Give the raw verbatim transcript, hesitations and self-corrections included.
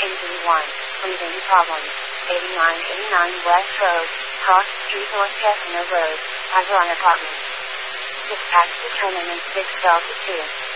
Engine one, breathing problems. eighty-nine eighty-nine West Road, Cross Street, North Chestnut Road, Avalon Apartments. Dispatch determinant six Delta two.